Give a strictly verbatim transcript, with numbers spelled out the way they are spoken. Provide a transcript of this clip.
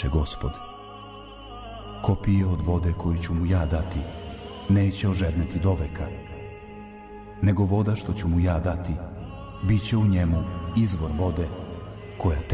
reče Gospod. Ko pije od vode koju ću mu ja dati, neće ožedneti doveka, nego voda što ću mu ja dati, bit će u njemu izvor vode koja